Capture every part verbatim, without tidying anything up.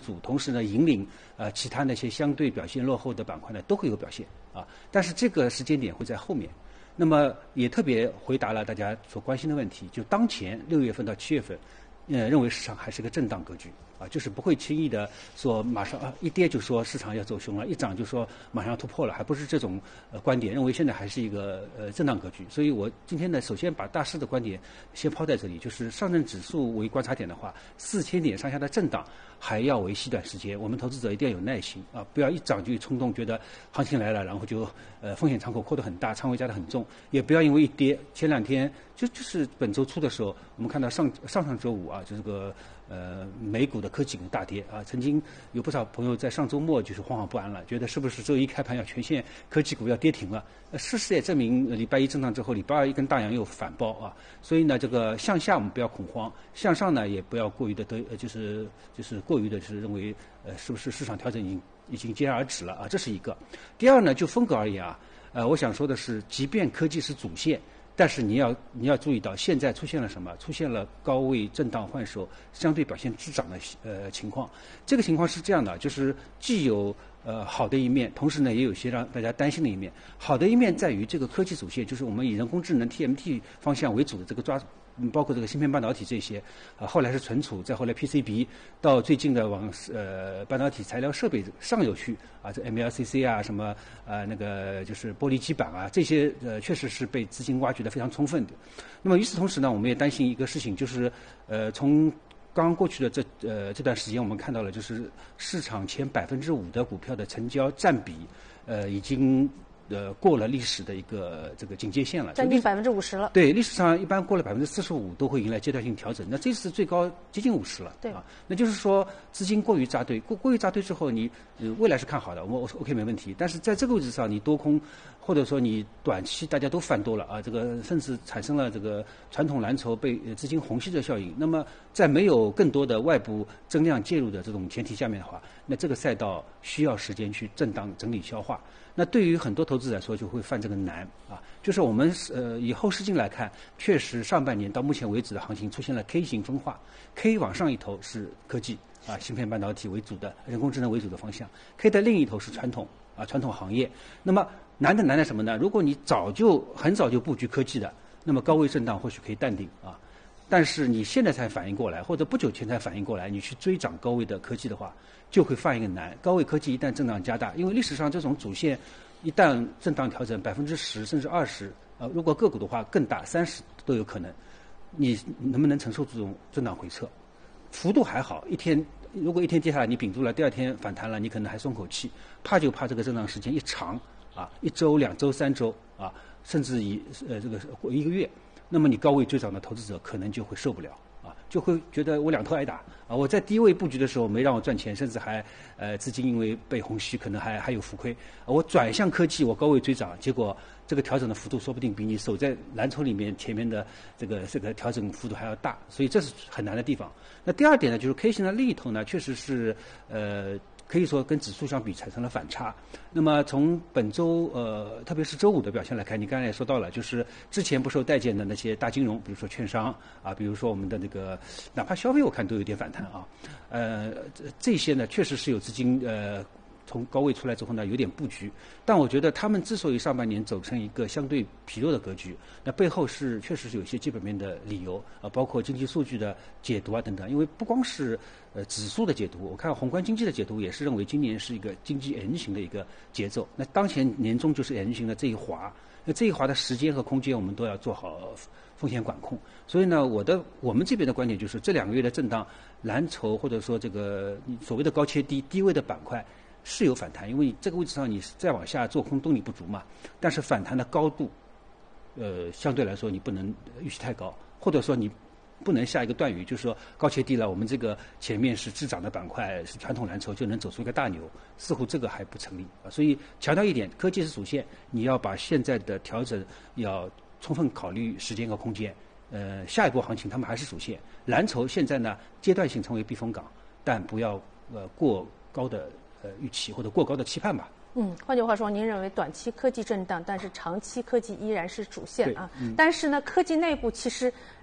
主，同时呢引领呃其他那些相对表现落后的板块呢都会有表现啊。但是这个时间点会在后面。那么也特别回答了大家所关心的问题，就当前六月份到七月份，呃，认为市场还是个震荡格局啊，就是不会轻易的说马上啊一跌就说市场要走凶了，一涨就说马上要突破了，还不是这种呃观点，认为现在还是一个呃震荡格局。所以我今天呢，首先把大势的观点先抛在这里，就是上证指数为观察点的话，四千点上下的震荡还要维系段时间，我们投资者一定要有耐心啊，不要一涨就冲动，觉得行情来了，然后就呃风险敞口扩得很大，仓位加得很重，也不要因为一跌，前两天就就是本周初的时候，我们看到上上上周五啊，就这个呃美股的科技股大跌啊，曾经有不少朋友在上周末就是惶惶不安了，觉得是不是周一开盘要全线科技股要跌停了？呃，事实也证明，礼拜一震荡之后，礼拜二一根大阳又反包啊，所以呢，这个向下我们不要恐慌，向上呢也不要过于的得呃就是就是过于的是认为呃是不是市场调整已经已经戛然而止了啊，这是一个。第二呢，就风格而言啊，呃，我想说的是，即便科技是主线。但是你要你要注意到，现在出现了什么？出现了高位震荡换手，相对表现滞涨的呃情况。这个情况是这样的，就是既有呃好的一面，同时呢也有些让大家担心的一面。好的一面在于这个科技主线，就是我们以人工智能 T M T 方向为主的这个抓。嗯，包括这个芯片半导体这些，啊，后来是存储，再后来 P C B， 到最近的往呃半导体材料设备上游去啊，这 M L C C 啊，什么呃那个就是玻璃基板啊，这些呃确实是被资金挖掘的非常充分的。那么与此同时呢，我们也担心一个事情，就是呃从刚刚过去的这呃这段时间，我们看到了就是市场前百分之五的股票的成交占比，呃已经。呃，过了历史的一个这个警戒线了， 将近百分之五十了。 对，历史上一般过了百分之四十五都会迎来阶段性调整，那这次最高接近五十了。 对啊，那就是说资金过于扎堆，过过于扎堆之后，你呃未来是看好的，我我说 OK 没问题。但是在这个位置上，你多空或者说你短期大家都翻多了啊，这个甚至产生了这个传统蓝筹被资金虹吸的效应。那么在没有更多的外部增量介入的这种前提下面的话，那这个赛道需要时间去震荡整理消化。那对于很多投资者来说，就会犯这个难啊，就是我们呃以后视镜来看，确实上半年到目前为止的行情出现了 K 型分化 ，K 往上一头是科技啊，芯片半导体为主的、人工智能为主的方向 ，K 的另一头是传统啊，传统行业。那么难的难在什么呢？如果你早就很早就布局科技的，那么高位震荡或许可以淡定啊。但是你现在才反应过来，或者不久前才反应过来，你去追涨高位的科技的话，就会犯一个难。高位科技一旦震荡加大，因为历史上这种主线一旦震荡调整百分之十甚至二十，呃，如果个股的话更大，三十都有可能。你能不能承受这种震荡回撤？幅度还好，一天如果一天跌下来你屏住了，第二天反弹了，你可能还松口气。怕就怕这个震荡时间一长啊，一周、两周、三周啊，甚至以呃这个一个月。那么你高位追涨的投资者可能就会受不了啊，就会觉得我两头挨打啊！我在低位布局的时候没让我赚钱，甚至还呃资金因为被虹吸可能还还有浮亏。啊、我转向科技，我高位追涨，结果这个调整的幅度说不定比你守在蓝筹里面前面的这个这个调整幅度还要大，所以这是很难的地方。那第二点呢，就是 K 型的另一头呢，确实是呃。可以说跟指数相比产生了反差。那么从本周呃，特别是周五的表现来看，你刚才也说到了，就是之前不受待见的那些大金融，比如说券商啊，比如说我们的那个哪怕消费，我看都有点反弹啊。呃，这些呢确实是有资金呃。从高位出来之后呢，有点布局，但我觉得他们之所以上半年走成一个相对疲弱的格局，那背后是确实是有一些基本面的理由啊，包括经济数据的解读啊等等。因为不光是呃指数的解读，我看宏观经济的解读也是认为今年是一个经济 N 型的一个节奏。那当前年中就是 N 型的这一滑，那这一滑的时间和空间我们都要做好风险管控。所以呢，我的我们这边的观点就是这两个月的震荡，蓝筹或者说这个所谓的高切低低位的板块。是有反弹，因为这个位置上你再往下做空动力不足嘛。但是反弹的高度，呃，相对来说你不能预期太高，或者说你不能下一个断语，就是说高切低了，我们这个前面是滞涨的板块，是传统蓝筹就能走出一个大牛，似乎这个还不成立啊。所以强调一点，科技是主线，你要把现在的调整要充分考虑时间和空间。呃，下一波行情他们还是主线，蓝筹现在呢阶段性成为避风港，但不要呃过高的。呃，预期或者过高的期盼吧。 嗯，换句话说，您认为短期科技震荡，但是长期科技依然是主线啊。 嗯、 但是呢，科技内部其实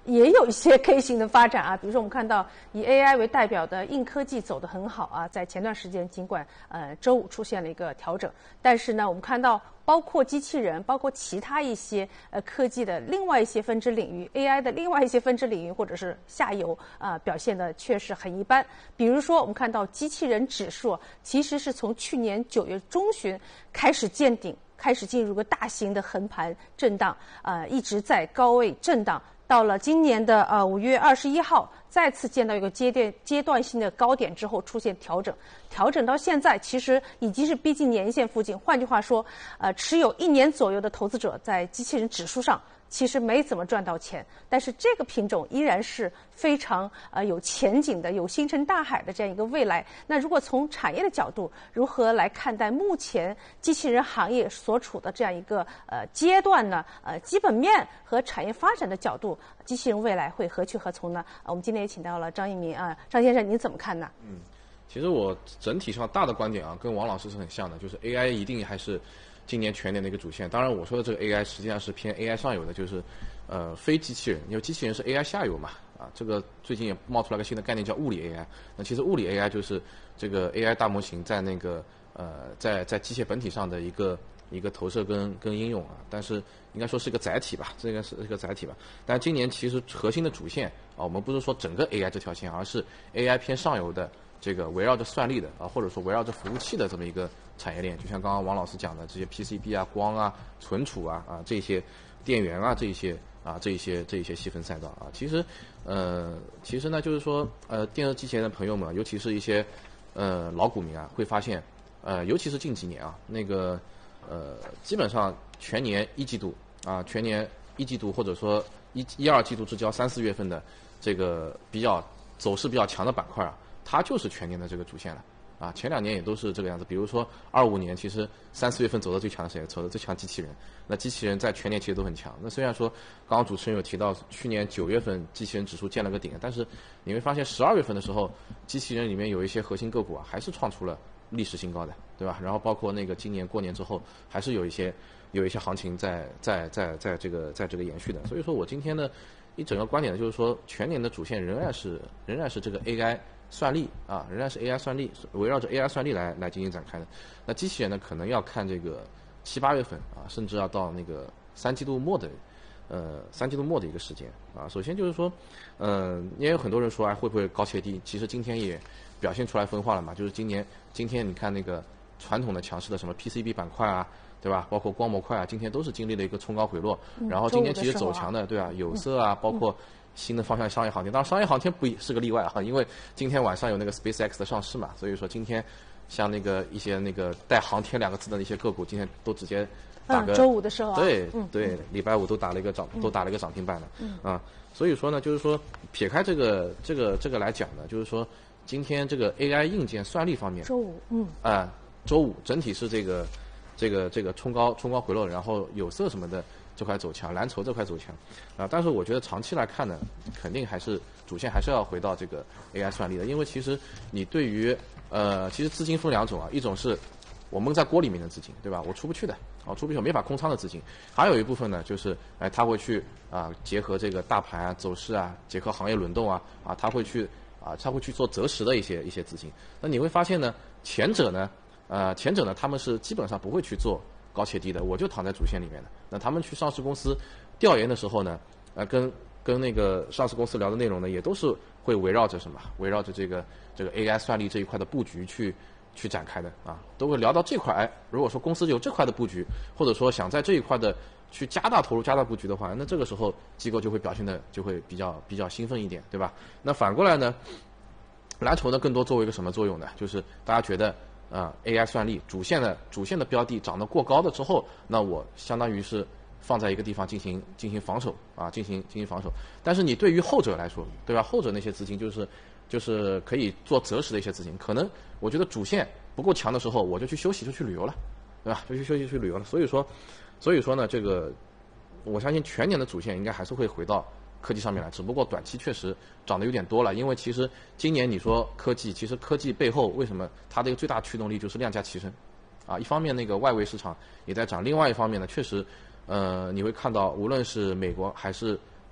也有一些 K 型的发展啊，比如说我们看到以 A I 为代表的硬科技走得很好啊，在前段时间尽管呃周五出现了一个调整，但是呢，我们看到包括机器人，包括其他一些呃科技的另外一些分支领域 ，A I 的另外一些分支领域或者是下游啊、呃、表现的确实很一般。比如说我们看到机器人指数其实是从去年九月中旬开始见顶，开始进入个大型的横盘震荡，呃一直在高位震荡。到了今年的呃五月二十一号，再次见到一个阶段阶段性的高点之后出现调整，调整到现在其实已经是逼近年线附近。换句话说，呃，持有一年左右的投资者在机器人指数上其实没怎么赚到钱，但是这个品种依然是非常呃有前景的、有星辰大海的这样一个未来。那如果从产业的角度，如何来看待目前机器人行业所处的这样一个呃阶段呢？呃，基本面和产业发展的角度，机器人未来会何去何从呢？呃、我们今天也请到了张一鸣啊，张先生，您怎么看呢？ 嗯，其实我整体上大的观点啊，跟王老师是很像的，就是 A I 一定还是今年全年的一个主线。当然，我说的这个 A I 实际上是偏 A I 上游的，就是呃非机器人，因为机器人是 A I 下游嘛。啊，这个最近也冒出来个新的概念叫物理 A I。那其实物理 A I 就是这个 A I 大模型在那个呃在在机械本体上的一个一个投射跟跟应用啊，但是应该说是一个载体吧，这个是一个载体吧。但今年其实核心的主线啊，我们不是说整个 A I 这条线，而是 A I 偏上游的这个围绕着算力的啊，或者说围绕着服务器的这么一个产业链。就像刚刚王老师讲的这些 P C B 啊、光啊、存储啊啊这些电源啊这一些啊这一些这一些细分赛道啊，其实呃其实呢就是说呃电子机器人的朋友们，尤其是一些呃老股民啊，会发现呃尤其是近几年啊那个。呃，基本上全年一季度啊，全年一季度或者说一一二季度之交三四月份的这个比较走势比较强的板块啊，它就是全年的这个主线了啊。前两年也都是这个样子，比如说二五年，其实三四月份走的最强的谁？走的最强机器人。那机器人在全年其实都很强。那虽然说刚刚主持人有提到去年九月份机器人指数见了个顶，但是你会发现十二月份的时候，机器人里面有一些核心个股啊，还是创出了历史新高的，对吧？然后包括那个今年过年之后，还是有一些有一些行情在在在在这个在这个延续的。所以说我今天的一整个观点呢，就是说全年的主线仍然是仍然是这个 A I 算力啊，仍然是 A I 算力，围绕着 A I 算力来来进行展开的。那机器人呢，可能要看这个七八月份啊，甚至要到那个三季度末的呃三季度末的一个时间啊。首先就是说，嗯、呃，也有很多人说哎会不会高切低？其实今天也表现出来分化了嘛，就是今年今天你看那个传统的强势的什么 P C B 板块啊，对吧？包括光模块啊，今天都是经历了一个冲高回落。 嗯、 然后今天其实走强的，对啊，有色啊，包括新的方向商业航天，当然商业航天不是个例外啊，因为今天晚上有那个 SpaceX 的上市嘛，所以说今天像那个一些那个带航天两个字的那些个股，今天都直接打个、 嗯、周五的时候、啊、 对、 嗯、 对，礼拜五都打了一个涨，都打了一个涨停板了。嗯啊，所以说呢，就是说撇开这个这个这个来讲呢，就是说。今天这个 A I 硬件算力方面， 周五，嗯， 啊、呃，周五整体是这个，这个这个冲高冲高回落，然后有色什么的这块走强，蓝筹这块走强，啊、呃，但是我觉得长期来看呢，肯定还是主线还是要回到这个 A I 算力的，因为其实你对于呃，其实资金分两种啊，一种是我蒙在锅里面的资金，对吧？我出不去的，啊，出不去没法空仓的资金，还有一部分呢，就是哎，他会去啊、呃，结合这个大盘啊走势啊，结合行业轮动啊，啊，他会去。啊，他会去做择时的一些一些资金。那你会发现呢，前者呢，呃，前者呢，他们是基本上不会去做高切低的，我就躺在主线里面的。那他们去上市公司调研的时候呢，呃，跟跟那个上市公司聊的内容呢，也都是会围绕着什么，围绕着这个这个 A I 算力这一块的布局去去展开的啊，都会聊到这块。哎，如果说公司有这块的布局，或者说想在这一块的去加大投入、加大布局的话，那这个时候机构就会表现的就会比较比较兴奋一点，对吧？那反过来呢，蓝筹呢更多作为一个什么作用呢？就是大家觉得啊、呃、，A I 算力主线的主线的标的涨得过高了之后，那我相当于是放在一个地方进行进行防守啊，进行进行防守。但是你对于后者来说，对吧？后者那些资金就是就是可以做择时的一些资金，可能我觉得主线不够强的时候，我就去休息，就去旅游了，对吧？就去休息去旅游了。所以说。所以说呢，这个我相信全年的主线应该还是会回到科技上面来，只不过短期确实涨得有点多了。因为其实今年你说科技，其实科技背后为什么它的一个最大驱动力就是量价齐升啊？一方面那个外围市场也在涨，另外一方面呢，确实呃你会看到无论是美国还是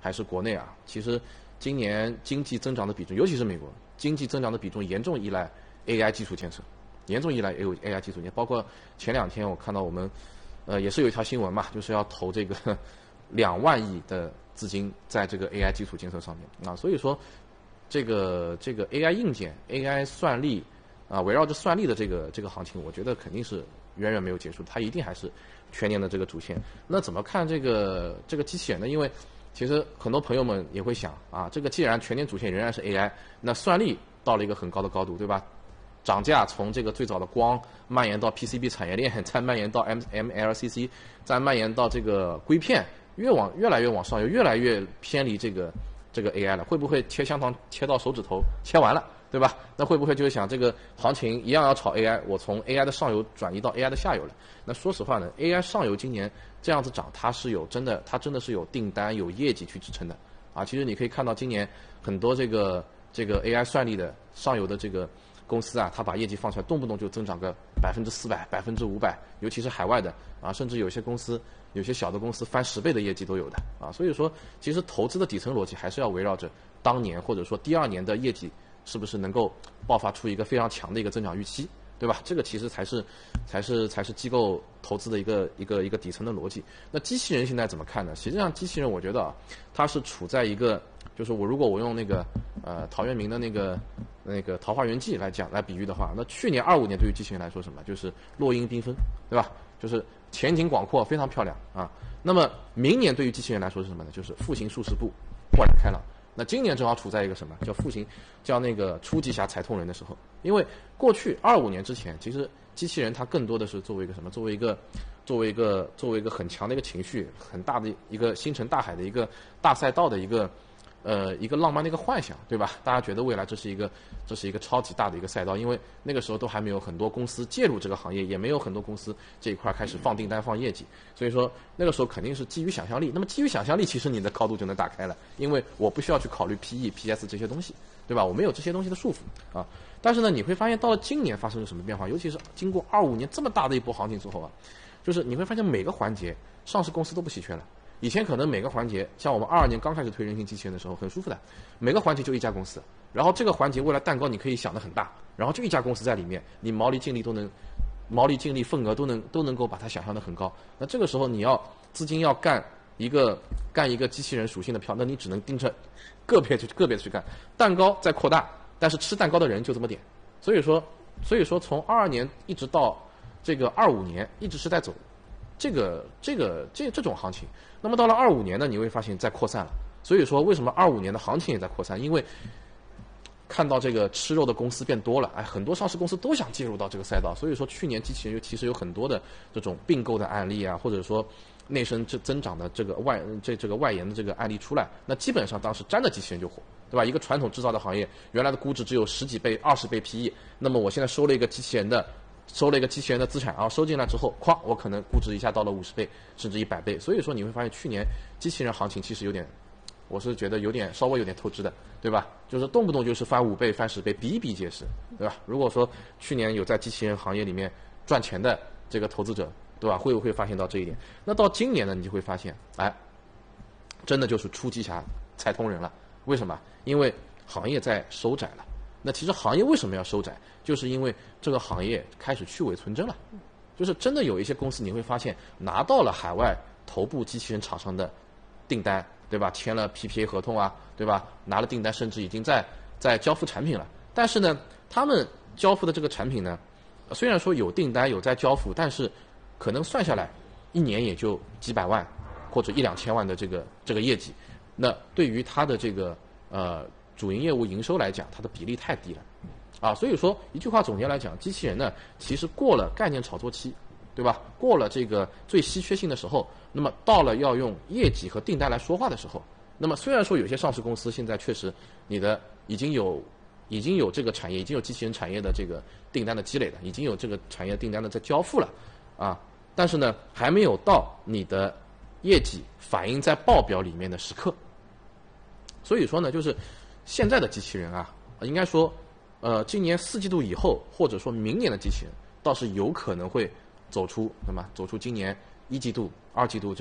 还是国内啊，其实今年经济增长的比重，尤其是美国经济增长的比重严重依赖 A I 基础建设，严重依赖 A I 基础建设。包括前两天我看到我们，呃，也是有一条新闻嘛，就是要投这个两万亿的资金在这个 A I 基础建设上面啊，所以说这个这个 A I 硬件、A I 算力啊，围绕着算力的这个这个行情，我觉得肯定是远远没有结束，它一定还是全年的这个主线。那怎么看这个这个机器人呢？因为其实很多朋友们也会想啊，这个既然全年主线仍然是 A I， 那算力到了一个很高的高度，对吧？涨价从这个最早的光蔓延到 P C B 产业链，再蔓延到 M MLCC， 再蔓延到这个硅片，越往越来越往上游，越来越偏离这个这个 A I 了。会不会切香肠切到手指头，切完了？对吧？那会不会就是想这个行情一样要炒 A I， 我从 A I 的上游转移到 A I 的下游了？那说实话呢 ，A I 上游今年这样子涨，它是有真的，它真的是有订单、有业绩去支撑的啊。其实你可以看到今年很多这个这个 A I 算力的上游的这个公司啊，它把业绩放出来，动不动就增长个百分之四百、百分之五百，尤其是海外的啊，甚至有些公司、有些小的公司翻十倍的业绩都有的啊。所以说，其实投资的底层逻辑还是要围绕着当年或者说第二年的业绩。是不是能够爆发出一个非常强的一个增长预期，对吧？这个其实才是才是才是机构投资的一个一个一个底层的逻辑。那机器人现在怎么看呢？实际上，机器人我觉得啊，它是处在一个，就是我如果我用那个呃陶渊明的那个那个《桃花源记》来讲来比喻的话，那去年二五年对于机器人来说什么？就是落英缤纷，对吧？就是前景广阔，非常漂亮啊。那么明年对于机器人来说是什么呢？就是复行数十步，豁然开朗。那今年正好处在一个什么叫复兴，叫那个初级侠踩痛人的时候。因为过去二五年之前，其实机器人它更多的是作为一个什么？作为一个，作为一个，作为一个很强的一个情绪，很大的一个星辰大海的一个大赛道的一个，呃，一个浪漫的一个幻想，对吧？大家觉得未来这是一个，这是一个超级大的一个赛道，因为那个时候都还没有很多公司介入这个行业，也没有很多公司这一块开始放订单、放业绩，所以说那个时候肯定是基于想象力。那么基于想象力，其实你的高度就能打开了，因为我不需要去考虑 P E、P S 这些东西，对吧？我没有这些东西的束缚啊。但是呢，你会发现到了今年发生了什么变化？尤其是经过二五年这么大的一波行情之后啊，就是你会发现每个环节上市公司都不稀缺了。以前可能每个环节，像我们二二年刚开始推人形机器人的时候，很舒服的，每个环节就一家公司，然后这个环节未来蛋糕你可以想得很大，然后就一家公司在里面，你毛利净利都能，毛利净利份额都能都能够把它想象得很高。那这个时候你要资金要干一个干一个机器人属性的票，那你只能盯着个别去个别的去干，蛋糕在扩大，但是吃蛋糕的人就这么点，所以说所以说从二二年一直到这个二五年一直是在走这个这个这这种行情。那么到了二五年呢，你会发现在扩散了。所以说为什么二五年的行情也在扩散？因为看到这个吃肉的公司变多了，哎，很多上市公司都想介入到这个赛道。所以说去年机器人其实有很多的这种并购的案例啊，或者说内生这增长的这个外这这个外延的这个案例出来。那基本上当时沾的机器人就火，对吧？一个传统制造的行业，原来的估值只有十几倍、二十倍 P E， 那么我现在收了一个机器人的。收了一个机器人的资产啊，收进来之后，哐，我可能估值一下到了五十倍，甚至一百倍。所以说你会发现，去年机器人行情其实有点，我是觉得有点稍微有点透支的，对吧？就是动不动就是翻五倍、翻十倍，比比皆是，对吧？如果说去年有在机器人行业里面赚钱的这个投资者，对吧？会不会发现到这一点？那到今年呢，你就会发现，哎，真的就是初级侠踩通人了。为什么？因为行业在收窄了。那其实行业为什么要收窄？就是因为这个行业开始去伪存真了，就是真的有一些公司你会发现拿到了海外头部机器人厂商的订单，对吧？签了 P P A 合同啊，对吧？拿了订单，甚至已经在在交付产品了。但是呢，他们交付的这个产品呢，虽然说有订单有在交付，但是可能算下来一年也就几百万或者一两千万的这个这个业绩。那对于他的这个呃主营业务营收来讲，它的比例太低了。啊，所以说一句话总结来讲，机器人呢其实过了概念炒作期，对吧？过了这个最稀缺性的时候，那么到了要用业绩和订单来说话的时候，那么虽然说有些上市公司现在确实你的已经有已经有这个产业，已经有机器人产业的这个订单的积累了，已经有这个产业订单的在交付了，啊，但是呢还没有到你的业绩反映在报表里面的时刻。所以说呢，就是现在的机器人啊，应该说。呃，今年四季度以后，或者说明年的机器人，倒是有可能会走出什么？走出今年一季度、二季度这个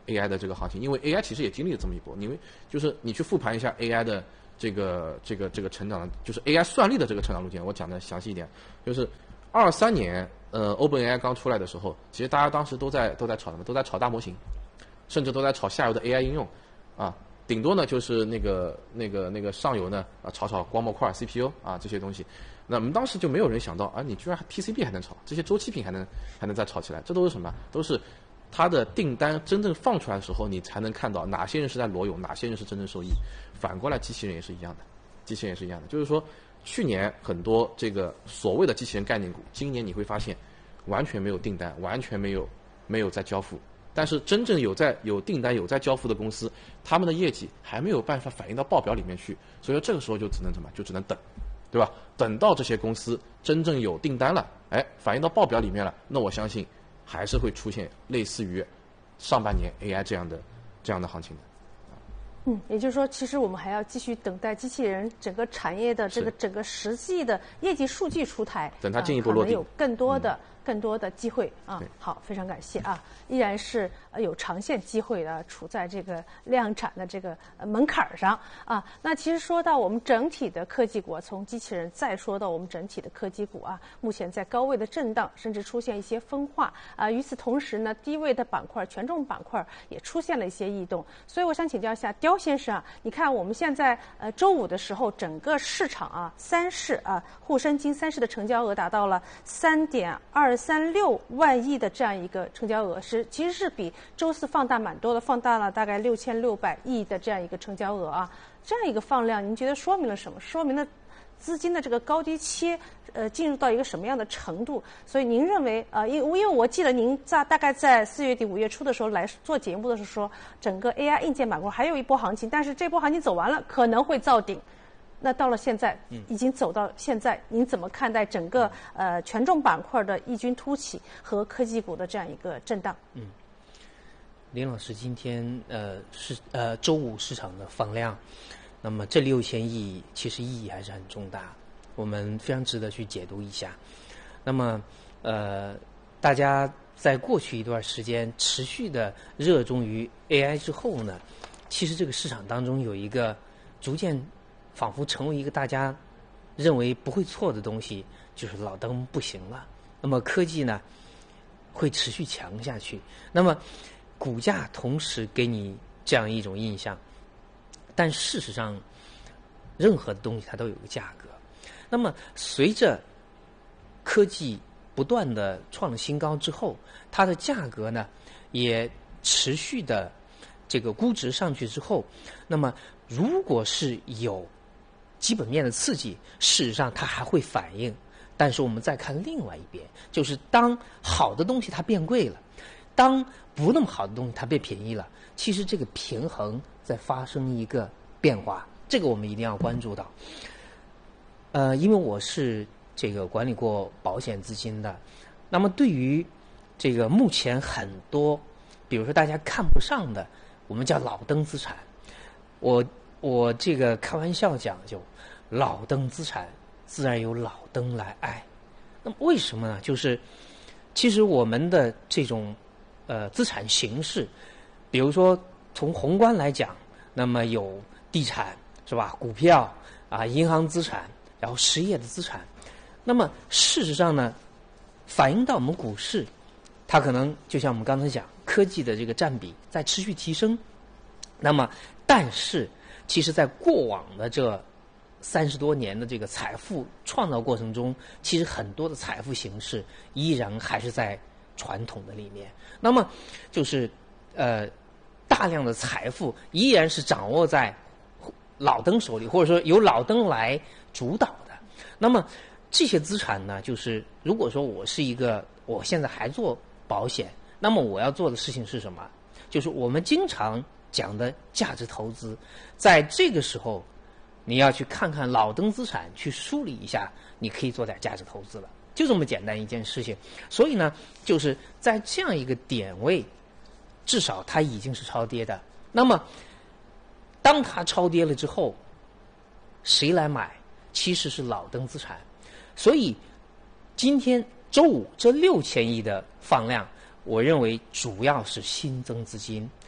A I 的这个行情，因为 A I 其实也经历了这么一波，因为就是你去复盘一下 A I 的这个这个这个成长的，就是 A I 算力的这个成长路径，我讲的详细一点，就是二三年呃 OpenAI 刚出来的时候，其实大家当时都在都在炒什么，都在炒大模型，甚至都在炒下游的 A I 应用啊。顶多呢就是那个那个那个上游呢啊炒炒光模块 C P U 啊这些东西，那我们当时就没有人想到啊你居然 P C B 还能炒，这些周期品还能还能再炒起来，这都是什么？都是它的订单真正放出来的时候，你才能看到哪些人是在裸泳，哪些人是真正受益。反过来，机器人也是一样的，机器人也是一样的，就是说去年很多这个所谓的机器人概念股，今年你会发现完全没有订单，完全没有没有在交付。但是真正有在有订单有在交付的公司，他们的业绩还没有办法反映到报表里面去，所以说这个时候就只能怎么就只能等，对吧？等到这些公司真正有订单了，哎，反映到报表里面了，那我相信还是会出现类似于上半年 A I 这样的这样的行情的。 嗯，也就是说，其实我们还要继续等待机器人整个产业的这个整个实际的业绩数据出台， 等它进一步落地， 呃、可能有更多的、嗯、更多的机会啊。 对， 好，非常感谢啊，依然是呃有长线机会的，处在这个量产的这个呃门槛上啊。那其实说到我们整体的科技股啊，从机器人再说到我们整体的科技股啊，目前在高位的震荡，甚至出现一些分化啊。与此同时呢，低位的板块、权重板块也出现了一些异动，所以我想请教一下刁先生啊，你看我们现在呃周五的时候，整个市场啊，三市啊，沪深金三市的成交额达到了三点二三六万亿的这样一个成交额，是其实是比周四放大蛮多的，放大了大概六千六百亿的这样一个成交额啊，这样一个放量，您觉得说明了什么？说明了资金的这个高低切，呃，进入到一个什么样的程度？所以您认为，呃，因因为我记得您在大概在四月底五月初的时候来做节目的时候说，整个 A I 硬件板块还有一波行情，但是这波行情走完了，可能会造顶。那到了现在，已经走到现在，您怎么看待整个呃权重板块的异军突起和科技股的这样一个震荡？ 嗯，林老师今天呃是呃周五市场的放量。那么这六千亿其实意义还是很重大，我们非常值得去解读一下。那么，呃，大家在过去一段时间持续的热衷于 A I 之后呢，其实这个市场当中有一个逐渐仿佛成为一个大家认为不会错的东西，就是老登不行了。那么科技呢会持续强下去，那么股价同时给你这样一种印象。但事实上，任何的东西它都有个价格。那么，随着科技不断的创新高之后，它的价格呢也持续的这个估值上去之后，那么如果是有基本面的刺激，事实上它还会反应。但是我们再看另外一边，就是当好的东西它变贵了，当不那么好的东西它变便宜了，其实这个平衡在发生一个变化，这个我们一定要关注到。呃，因为我是这个管理过保险资金的，那么对于这个目前很多，比如说大家看不上的，我们叫老登资产，我我这个开玩笑讲，就老登资产自然由老登来爱。那么为什么呢？就是其实我们的这种呃资产形式，比如说从宏观来讲，那么有地产是吧？股票啊，银行资产，然后实业的资产。那么事实上呢，反映到我们股市，它可能就像我们刚才讲，科技的这个占比在持续提升。那么，但是其实在过往的这三十多年的这个财富创造过程中，其实很多的财富形式依然还是在传统的里面。那么就是呃，大量的财富依然是掌握在老登手里，或者说由老登来主导的。那么这些资产呢，就是如果说我是一个，我现在还做保险，那么我要做的事情是什么？就是我们经常讲的价值投资，在这个时候你要去看看老登资产，去梳理一下，你可以做点价值投资了，就这么简单一件事情。所以呢，就是在这样一个点位，至少它已经是超跌的。那么当它超跌了之后，谁来买？其实是老登资产。所以今天周五这六千亿的放量，我认为主要是新增资金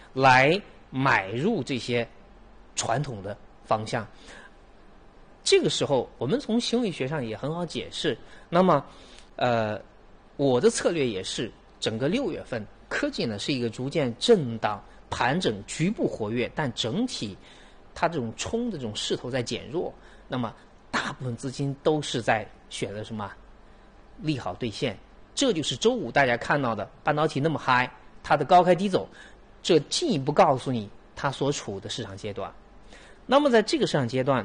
来买入这些传统的方向。这个时候，我们从行为学上也很好解释。那么，呃，我的策略也是，整个六月份科技呢是一个逐渐震荡、盘整、局部活跃，但整体它这种冲的这种势头在减弱。那么，大部分资金都是在选择什么？利好兑现。这就是周五大家看到的半导体那么嗨，它的高开低走，这进一步告诉你它所处的市场阶段。那么在这个市场阶段，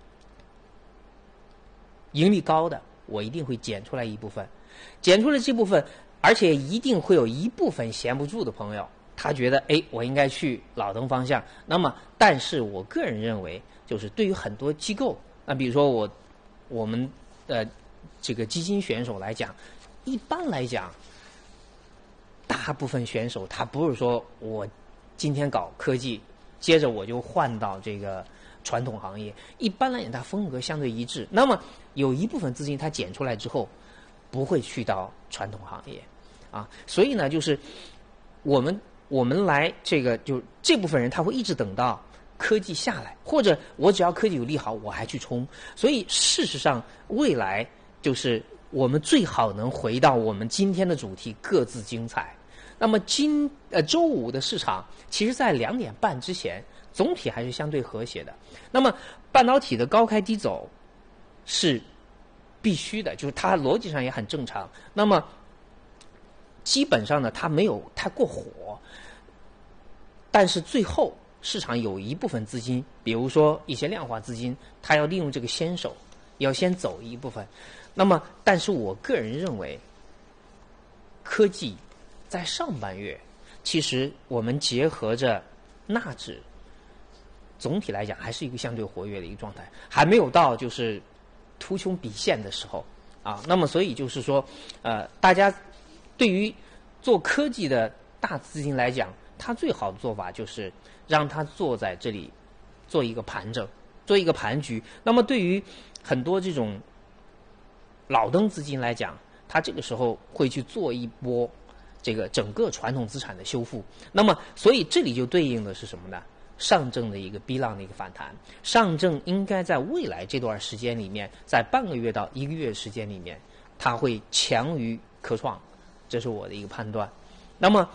盈利高的我一定会减出来一部分，减出来这部分，而且一定会有一部分闲不住的朋友，他觉得哎，我应该去老登方向。那么，但是我个人认为，就是对于很多机构，那比如说我我们呃这个基金选手来讲，一般来讲，大部分选手他不是说我今天搞科技，接着我就换到这个传统行业。一般来讲，它风格相对一致。那么有一部分资金它减出来之后，不会去到传统行业啊。所以呢，就是我们我们来这个就这部分人，他会一直等到科技下来，或者我只要科技有利好，我还去冲。所以事实上，未来就是我们最好能回到我们今天的主题，各自精彩。那么今呃周五的市场，其实在两点半之前，总体还是相对和谐的。那么半导体的高开低走是必须的，就是它逻辑上也很正常。那么基本上呢，它没有太过火，但是最后市场有一部分资金，比如说一些量化资金，它要利用这个先手，要先走一部分。那么，但是我个人认为，科技在上半月，其实我们结合着纳指，总体来讲还是一个相对活跃的一个状态，还没有到就是图穷匕现的时候啊。那么，所以就是说，呃，大家对于做科技的大资金来讲，它最好的做法就是让它坐在这里做一个盘整，做一个盘局。那么，对于很多这种老登资金来讲，它这个时候会去做一波这个整个传统资产的修复。那么，所以这里就对应的是什么呢？上证的一个 B 浪的一个反弹。上证应该在未来这段时间里面，在半个月到一个月时间里面，它会强于科创，这是我的一个判断。那么，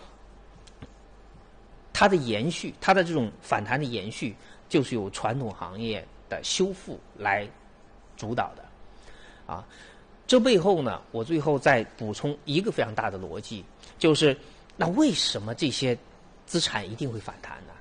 它的延续，它的这种反弹的延续，就是由传统行业的修复来主导的，啊。这背后呢，我最后再补充一个非常大的逻辑，就是那为什么这些资产一定会反弹呢？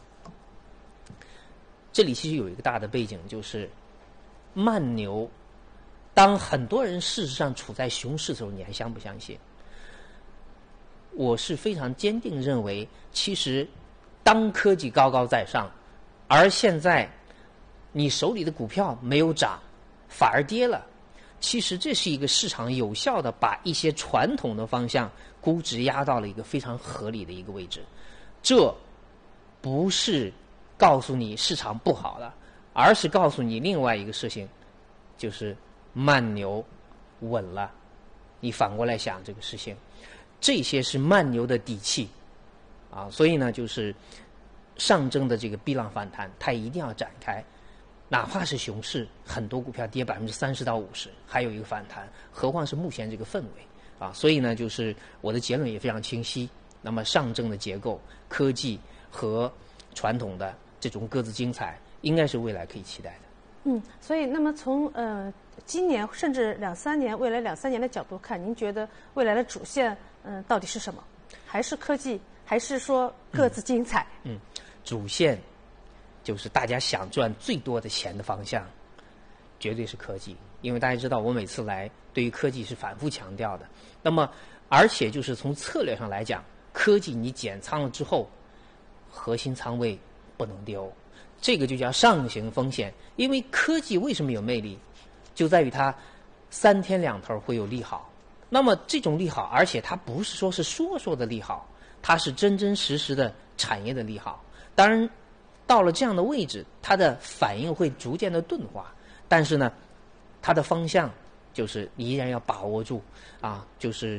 这里其实有一个大的背景，就是慢牛。当很多人事实上处在熊市的时候，你还相不相信？我是非常坚定认为，其实当科技高高在上，而现在你手里的股票没有涨，反而跌了。其实这是一个市场有效的把一些传统的方向估值压到了一个非常合理的一个位置。这不是告诉你市场不好了，而是告诉你另外一个事情，就是慢牛稳了。你反过来想这个事情，这些是慢牛的底气啊。所以呢，就是上证的这个 B 浪反弹，它一定要展开。哪怕是熊市，很多股票跌百分之三十到五十，还有一个反弹，何况是目前这个氛围啊！所以呢，就是我的结论也非常清晰。那么上证的结构、科技和传统的这种各自精彩，应该是未来可以期待的。 嗯，所以那么从呃今年甚至两三年未来两三年的角度看，您觉得未来的主线嗯、呃、到底是什么？还是科技，还是说各自精彩？ 嗯，嗯主线。就是大家想赚最多的钱的方向，绝对是科技。因为大家知道，我每次来对于科技是反复强调的。那么，而且就是从策略上来讲，科技你减仓了之后，核心仓位不能丢，这个就叫上行风险。因为科技为什么有魅力，就在于它三天两头会有利好。那么这种利好，而且它不是说是说说的利好，它是真真实实的产业的利好。当然。到了这样的位置，它的反应会逐渐的钝化，但是呢，它的方向就是你依然要把握住啊，就是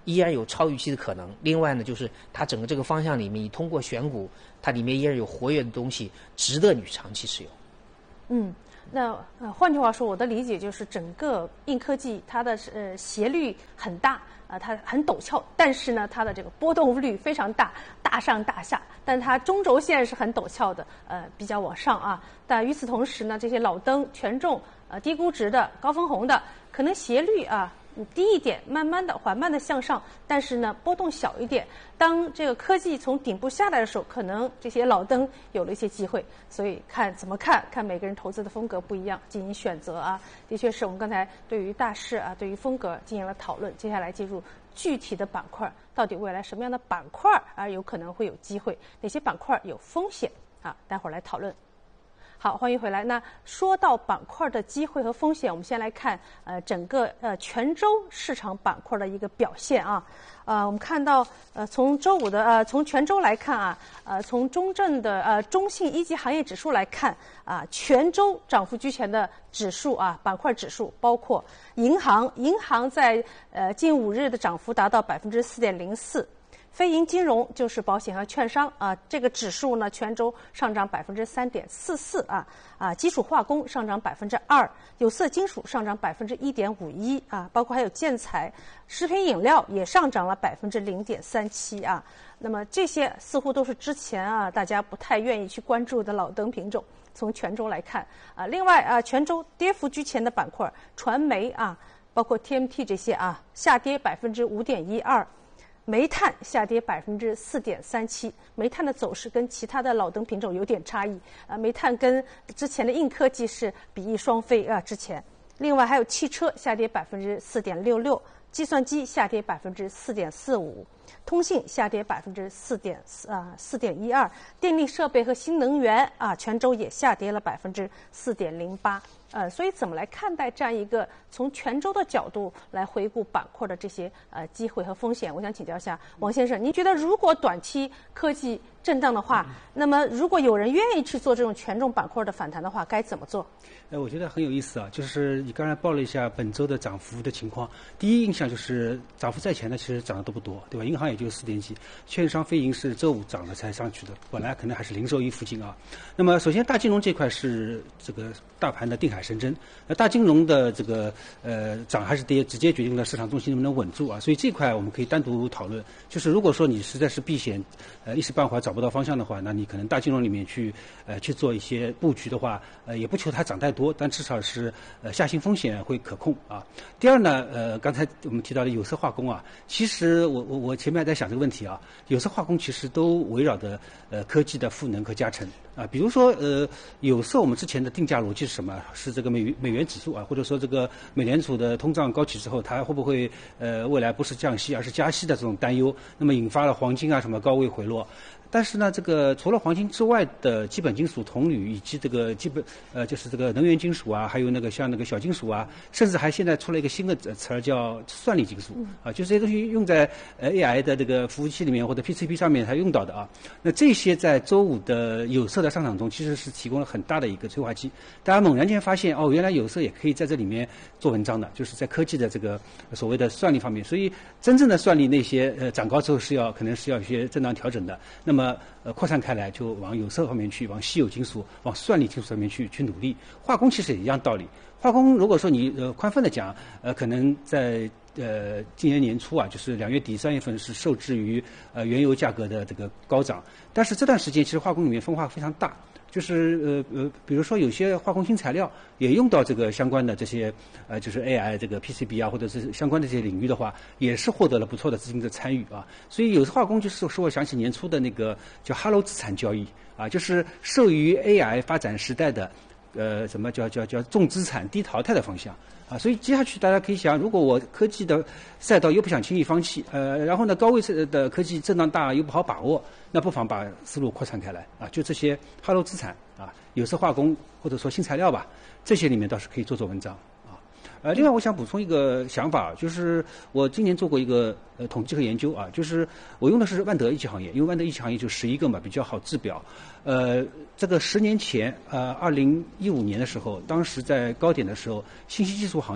依然有超预期的可能。另外呢，就是它整个这个方向里面，你通过选股，它里面依然有活跃的东西，值得你长期持有。 嗯。那呃，换句话说，我的理解就是整个硬科技它的呃斜率很大，呃，它很陡峭，但是呢，它的这个波动率非常大，大上大下，但它中轴线是很陡峭的，呃，比较往上啊。但与此同时呢，这些老灯、权重、呃低估值的、高分红的，可能斜率啊低一点，慢慢的、缓慢的向上，但是呢，波动小一点。当这个科技从顶部下来的时候，可能这些老灯有了一些机会。所以看怎么看，看每个人投资的风格不一样，进行选择啊。的确是我们刚才对于大势啊，对于风格进行了讨论。接下来进入具体的板块，到底未来什么样的板块啊有可能会有机会，哪些板块有风险啊？待会儿来讨论。好，欢迎回来。那说到板块的机会和风险，我们先来看呃整个呃全周市场板块的一个表现啊。呃，我们看到呃从周五的呃从全周来看啊，呃从中证的呃中信一级行业指数来看啊，全周涨幅居前的指数啊板块指数包括银行，银行在呃近五日的涨幅达到百分之四点零四。非银金融就是保险和券商啊，这个指数呢全周上涨百分之三点四四啊啊，基础化工上涨百分之二，有色金属上涨百分之一点五一啊，包括还有建材、食品饮料也上涨了百分之零点三七啊。那么这些似乎都是之前啊大家不太愿意去关注的老灯品种。从全周来看啊，另外啊，全周跌幅居前的板块，传媒啊，包括 T M T 这些啊，下跌百分之五点一二。煤炭下跌百分之四点三七，煤炭的走势跟其他的老灯品种有点差异啊。煤炭跟之前的硬科技是比翼双飞啊。之前，另外还有汽车下跌百分之四点六六，计算机下跌百分之四点四五，通信下跌百分之四点啊四点一二，电力设备和新能源啊，全周也下跌了百分之四点零八。呃，所以怎么来看待这样一个从全周的角度来回顾板块的这些呃机会和风险？我想请教一下王先生，您觉得如果短期科技震荡的话，那么如果有人愿意去做这种权重板块的反弹的话，该怎么做？ 呃，我觉得很有意思啊，就是你刚才报了一下本周的涨幅的情况。第一印象就是涨幅在前的其实涨得都不多，对吧？银行也就四点几，券商非银是周五涨了才上去的，本来可能还是零售一附近啊。那么首先大金融这块是这个大盘的定海神针，那大金融的这个呃涨还是跌，直接决定了市场重心能不能稳住啊。所以这块我们可以单独讨论。就是如果说你实在是避险，呃一时半会儿找不到方向的话，那你可能大金融里面去呃去做一些布局的话，呃也不求它涨太多，但至少是呃下行风险会可控啊。第二呢，呃刚才我们提到的有色化工啊，其实我我我前面还在想这个问题啊，有色化工其实都围绕着呃科技的赋能和加成啊。比如说呃有色我们之前的定价逻辑是什么？是这个美美元指数啊，或者说这个美联储的通胀高企之后，它会不会呃未来不是降息而是加息的这种担忧，那么引发了黄金啊什么高位回落。但是呢，这个除了黄金之外的基本金属铜铝以及这个基本呃就是这个能源金属啊，还有那个像那个小金属啊，甚至还现在出了一个新的词儿叫算力金属啊，就是这些东西用在呃 A I 的这个服务器里面或者 P C B 上面才用到的啊。那这些在周五的有色的上涨中，其实是提供了很大的一个催化剂。大家猛然间发现哦，原来有色也可以在这里面做文章的，就是在科技的这个所谓的算力方面。所以真正的算力那些呃涨高之后是要可能是要一些震荡调整的。那么呃扩散开来，就往有色方面去，往稀有金属、往算力金属上面去去努力。化工其实也一样道理。化工如果说你呃宽泛的讲，呃可能在呃今年年初啊，就是两月底三月份是受制于呃原油价格的这个高涨，但是这段时间其实化工里面分化非常大。就是呃呃，比如说有些化工新材料也用到这个相关的这些呃，就是 A I 这个 P C B 啊，或者是相关的这些领域的话，也是获得了不错的资金的参与啊。所以有色化工就是使我想起年初的那个叫哈喽资产交易啊，就是受于 A I 发展时代的呃什么叫叫叫重资产低淘汰的方向。啊，所以接下去大家可以想，如果我科技的赛道又不想轻易放弃，呃，然后呢高位的科技震荡大又不好把握，那不妨把思路扩散开来啊，就这些哈喽资产啊，有色化工或者说新材料吧，这些里面倒是可以做做文章啊。呃，另外我想补充一个想法，就是我今年做过一个呃统计和研究啊，就是我用的是万德一级行业，因为万德一级行业就十一个嘛，比较好制表。呃，这个十年前，呃，二零一五年的时候，当时在高点的时候，信息技术行业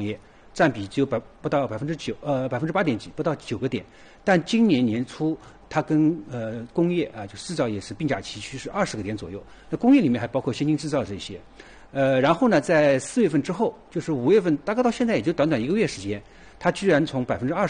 占比只有百不到百分之九，呃百分之八点几，不到九个点。但今年年初，它跟呃工业啊，就制造业是并驾齐驱，是二十个点左右。那工业里面还包括先进制造这些。呃，然后呢，在四月份之后，就是五月份，大概到现在也就短短一个月时间，它居然从百分之二